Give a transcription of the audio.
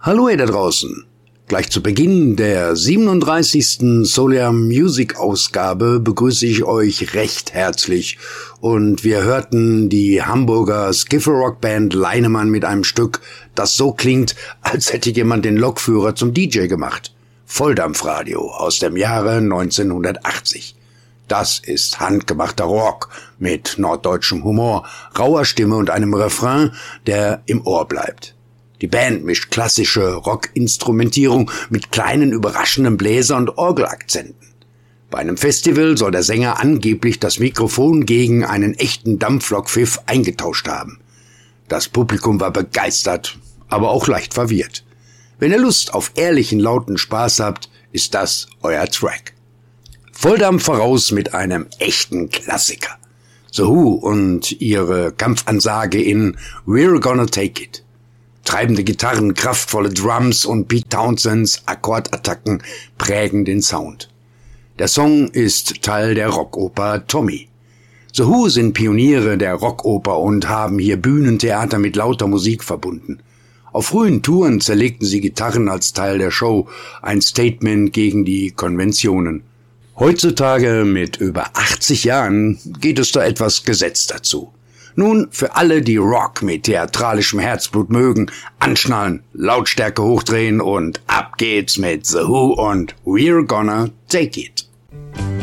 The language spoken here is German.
Hallo ihr da draußen. Gleich zu Beginn der 37. Solar Music Ausgabe begrüße ich euch recht herzlich und wir hörten die Hamburger Skiffle-Rock-Band Leinemann mit einem Stück, das so klingt, als hätte jemand den Lokführer zum DJ gemacht. Volldampfradio aus dem Jahre 1980. Das ist handgemachter Rock mit norddeutschem Humor, rauer Stimme und einem Refrain, der im Ohr bleibt. Die Band mischt klassische Rockinstrumentierung mit kleinen überraschenden Bläser- und Orgelakzenten. Bei einem Festival soll der Sänger angeblich das Mikrofon gegen einen echten Dampflokpfiff eingetauscht haben. Das Publikum war begeistert, aber auch leicht verwirrt. Wenn ihr Lust auf ehrlichen, lauten Spaß habt, ist das euer Track. Volldampf voraus mit einem echten Klassiker. The Who und ihre Kampfansage in We're Gonna Take It. Treibende Gitarren, kraftvolle Drums und Pete Townsends Akkordattacken prägen den Sound. Der Song ist Teil der Rockoper Tommy. The Who sind Pioniere der Rockoper und haben hier Bühnentheater mit lauter Musik verbunden. Auf frühen Touren zerlegten sie Gitarren als Teil der Show, ein Statement gegen die Konventionen. Heutzutage mit über 80 Jahren geht es da etwas gesetzter zu. Nun, für alle, die Rock mit theatralischem Herzblut mögen, anschnallen, Lautstärke hochdrehen und ab geht's mit The Who und We're Gonna Take It.